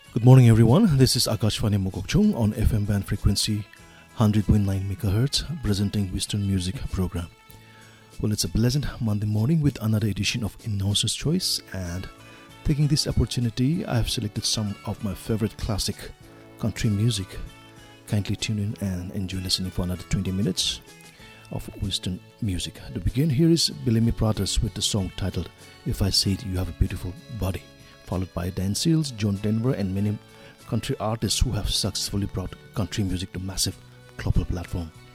Good morning, everyone. This is Akashvani Mokokchung on FM band frequency 100.9 MHz, presenting Western Music program. Well, it's a pleasant Monday morning with another edition of Announcer's Choice, and taking this opportunity, I have selected some of my favorite classic country music. Kindly tune in and enjoy listening for another 20 minutes of Western music. To begin, here is Bellamy Brothers with the song titled If I Said You Have a Beautiful Body, followed by Dan Seals, John Denver, and many country artists who have successfully brought country music to massive global platform.